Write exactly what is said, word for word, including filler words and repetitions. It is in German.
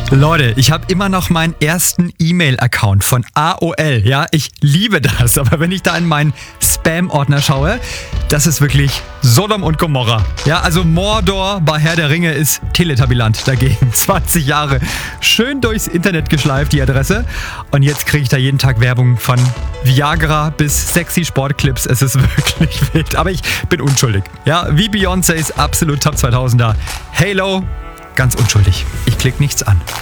Leute, ich habe immer noch meinen ersten E-Mail-Account von A O L. Ja, ich liebe das. Aber wenn ich da in meinen Spam-Ordner schaue, das ist wirklich Sodom und Gomorra. Ja, also Mordor bei Herr der Ringe ist Teletabilant dagegen. zwanzig Jahre schön durchs Internet geschleift, die Adresse. Und jetzt kriege ich da jeden Tag Werbung von Viagra bis sexy Sportclips. Es ist wirklich wild. Aber ich bin unschuldig. Ja, wie Beyoncés absolut Top zweitausender. Halo, ganz unschuldig. Ich klicke nichts an.